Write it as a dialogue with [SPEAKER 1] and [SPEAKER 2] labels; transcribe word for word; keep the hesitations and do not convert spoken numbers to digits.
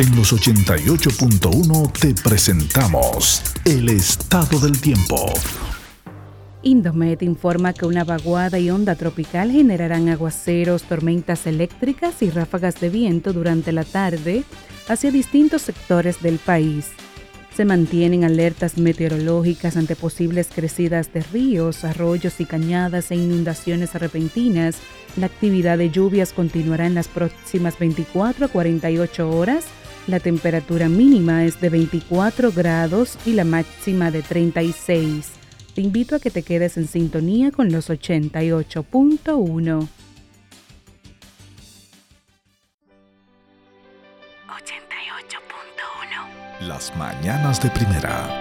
[SPEAKER 1] En los ochenta y ocho punto uno te presentamos el estado del tiempo.
[SPEAKER 2] Indomet informa que una vaguada y onda tropical generarán aguaceros, tormentas eléctricas y ráfagas de viento durante la tarde hacia distintos sectores del país. Se mantienen alertas meteorológicas ante posibles crecidas de ríos, arroyos y cañadas e inundaciones repentinas. La actividad de lluvias continuará en las próximas veinticuatro a cuarenta y ocho horas. La temperatura mínima es de veinticuatro grados y la máxima de treinta y seis. Te invito a que te quedes en sintonía con los ochenta y ocho punto uno.
[SPEAKER 1] Las mañanas de primera.